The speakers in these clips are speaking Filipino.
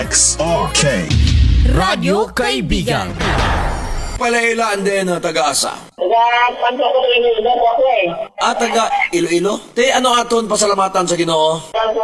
XRK Radyo Kaibigan. Palailaan din na taga-asa. Taga-Panto ko Iloilo ako eh. Taga Iloilo? Te, ano aton pasalamatan sa Ginoo?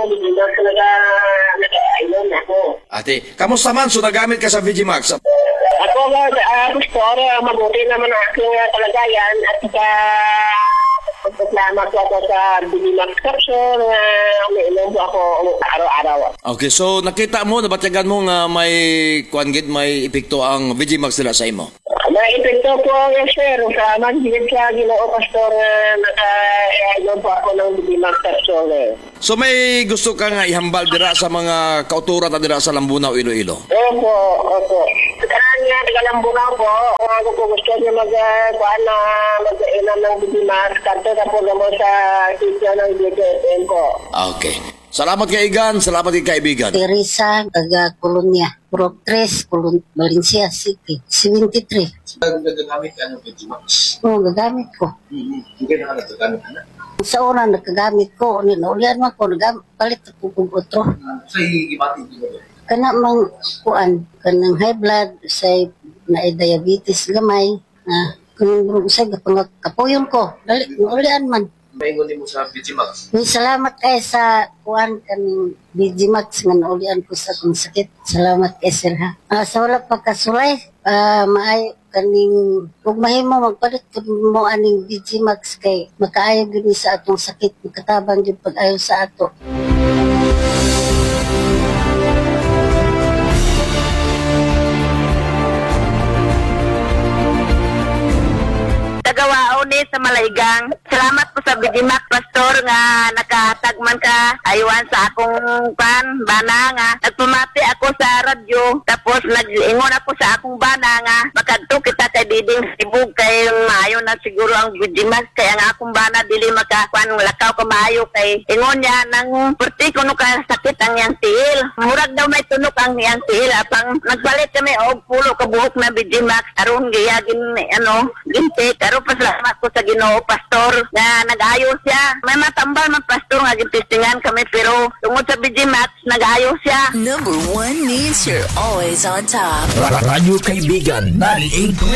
Taga-Ilon ako. Ate, kamusta man? So nagamit ka sa VGMax? Ako pastor, mabuti naman ang aking kalagayan at salamat ko ako sa VGMax caption na umiinom po ako araw-araw. Okay, so nakita mo, nabatyagan mo nga may may epekto ang VGMax nila sa imo? May epekto po, yes sir. Salamat din sa Ginoo pastor na naka-inom po ako ng VGMax caption eh. So may gusto ka nga ihambal dira sa mga kauturan na dira sa Lambunaw, Iloilo? Opo. Saan nga, taga-Lambunaw po, kung gusto niyo mag-inom ng VGMax, kanto na po naman sa sityo ng DJFM po. Okay. Salamat kaigan, salamat kaibigan. Teresa, taga Colonia, Prop 3, Valencia City, 73. Nagagamit ka ng VGMax? Oo, gagamit ko. Hindi na nagagamit ka na? Sa una, nagagamit ko. Ulian mo ko, palit ako kung otro. Sa ibating mo doon? Kana mang kuan, kanang high blood, say na diabetes gamay, kung sa kapuyon ko, dali, ulian man. Maingon mo sa VGMax? Salamat kay sa kuan kaning VGMax nga naulian ko sa kung sakit. Salamat kay sir ha. Sa wala pagkasulay, maay kaning kung mahimo magpalit kun mo aning VGMax kay makaayo gyud sa atong sakit, makatabang gyud pag-ayo sa ato. Tagawaon ni sa Malaigang. Salamat po sa VGMax pastor nga nakatagman ka aywan sa akong bana nga nagpamati ako sa radyo tapos nag-ingon ako sa akong bana nga makadto kita kay Diding Sibug kay maayo na siguro ang VGMax kay ang akong bana dili makakuan lakaw ka maayo kay ingon niya nang perti kuno ka sakit ang iyang tiil murag daw may tunok ang iyang tiil apang nagpalit kami og pulo ka buhok na VGMax aron giyagin gintik aron pasalamat ko sa Ginoo pastor na nag-ayos siya. May matambal man pastor nga gipistingan kami pero tungod sa VGMax nag-ayos siya. Number 1 means you're always on top. Radyo Kaibigan 98.3